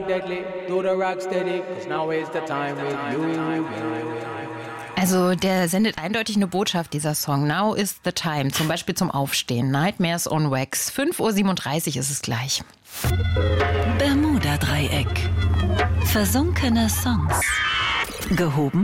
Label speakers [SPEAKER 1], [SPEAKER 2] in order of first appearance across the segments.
[SPEAKER 1] Also der sendet eindeutig eine Botschaft, dieser Song. Now is the time, zum Beispiel zum Aufstehen. Nightmares on Wax. 5:37 Uhr ist es gleich.
[SPEAKER 2] Bermuda-Dreieck. Versunkene Songs. Gehoben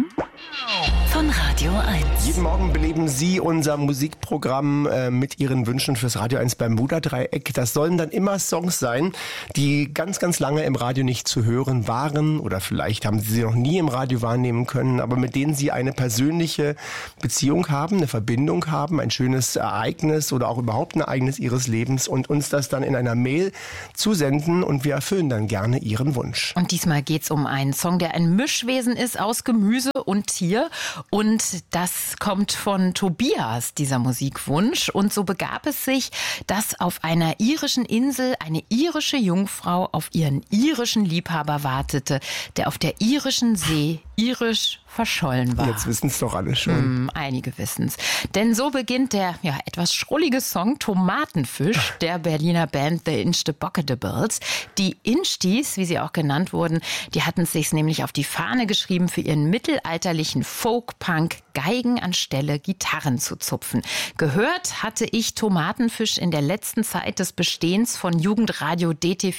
[SPEAKER 2] von Radio 1.
[SPEAKER 3] Jeden Morgen beleben Sie unser Musikprogramm mit Ihren Wünschen fürs Radio 1 Bermuda-Dreieck. Das sollen dann immer Songs sein, die ganz, ganz lange im Radio nicht zu hören waren oder vielleicht haben Sie sie noch nie im Radio wahrnehmen können, aber mit denen Sie eine persönliche Beziehung haben, eine Verbindung haben, ein schönes Ereignis oder auch überhaupt ein Ereignis Ihres Lebens und uns das dann in einer Mail zusenden und wir erfüllen dann gerne Ihren Wunsch.
[SPEAKER 1] Und diesmal geht's um einen Song, der ein Mischwesen ist aus Gemüse und Tier. Und das kommt von Tobias, dieser Musikwunsch. Und so begab es sich, dass auf einer irischen Insel eine irische Jungfrau auf ihren irischen Liebhaber wartete, der auf der irischen See irisch verschollen war.
[SPEAKER 3] Jetzt wissen es doch alle schon.
[SPEAKER 1] Einige wissen's. Denn so beginnt der etwas schrullige Song Tomatenfisch der Berliner Band The Inch'Tobaccables. Die Inch'tis, wie sie auch genannt wurden, die hatten es sich nämlich auf die Fahne geschrieben, für ihren mittelalterlichen Folk-Punk Geigen anstelle Gitarren zu zupfen. Gehört hatte ich Tomatenfisch in der letzten Zeit des Bestehens von Jugendradio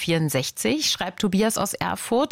[SPEAKER 1] DT64, schreibt Tobias aus Erfurt.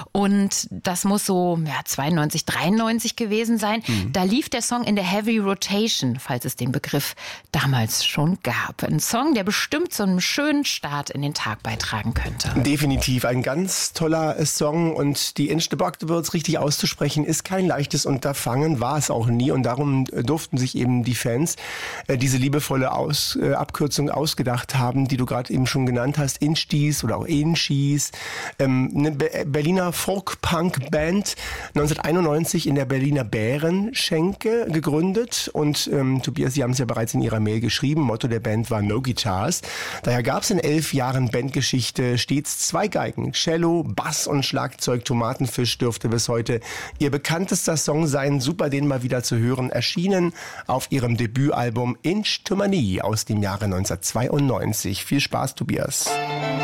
[SPEAKER 1] Und das muss so 92, 93 gewesen sein. Da lief der Song in der Heavy Rotation, falls es den Begriff damals schon gab. Ein Song, der bestimmt so einen schönen Start in den Tag beitragen könnte.
[SPEAKER 3] Definitiv ein ganz toller Song und die Inch'Tobaccables richtig auszusprechen ist kein leichtes Unterfangen, war es auch nie und darum durften sich eben die Fans diese liebevolle Abkürzung ausgedacht haben, die du gerade eben schon genannt hast, Inch'tis oder auch Inchis, eine Berliner Folk-Punk-Band, 1991 in der Berliner Bärenschenke gegründet und Tobias, Sie haben es ja bereits in Ihrer Mail geschrieben, Motto der Band war No Guitars. Daher gab es in 11 Jahren Bandgeschichte stets 2 Geigen, Cello, Bass und Schlagzeug. Tomatenfisch dürfte bis heute ihr bekanntester Song sein, super den mal wieder zu hören, erschienen auf ihrem Debütalbum Inch'Tomanie aus dem Jahre 1992. Viel Spaß, Tobias.